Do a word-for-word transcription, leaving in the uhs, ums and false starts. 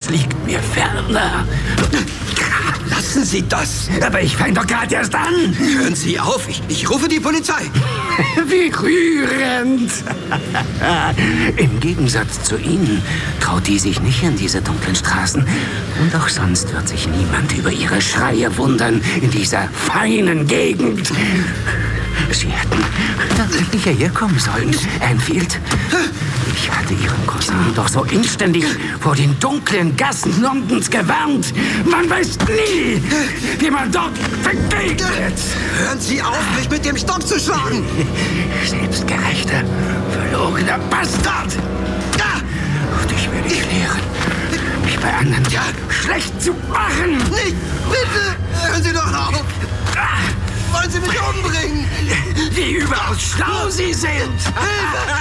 liegt mir ferner. Lassen Sie das! Aber ich fang doch gerade erst an. Hören Sie auf, ich, ich rufe die Polizei. Wie rührend. Im Gegensatz zu Ihnen traut die sich nicht in diese dunklen Straßen. Und auch sonst wird sich niemand über ihre Schreie wundern in dieser feinen Gegend. Sie hätten tatsächlich hierher kommen sollen, Enfield. Ich hatte Ihren Cousin doch so inständig vor den dunklen Gassen Londons gewarnt. Man weiß nie, wie man dort begegnet. Hören Sie auf, mich mit dem Stock zu schlagen! Selbstgerechter, verlogener Bastard! Und ich werde dich lehren, mich bei anderen Ja. schlecht zu machen. Nicht! Bitte! Hören Sie doch auf! Wollen Sie mich umbringen? Wie überaus schlau Sie sind! Hilfe!